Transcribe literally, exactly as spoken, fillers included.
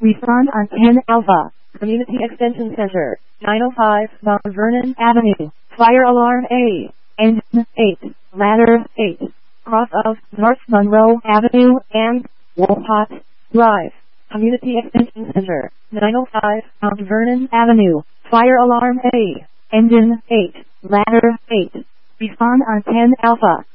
Respond on ten Alpha. Community Extension Center, nine oh five Mount Vernon Avenue. Fire alarm A. Engine eight. Ladder eight. Cross of North Monroe Avenue and Wolcott Drive. Community Extension Center, nine oh five Mount Vernon Avenue. Fire alarm A. Engine eight. Ladder eight. Respond on ten Alpha.